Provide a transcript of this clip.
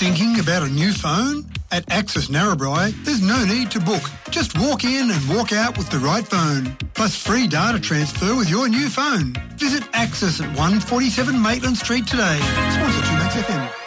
Thinking about a new phone? At Access Narrabri, there's no need to book. Just walk in and walk out with the right phone. Plus free data transfer with your new phone. Visit Access at 147 Maitland Street today. Sponsored to Max FM.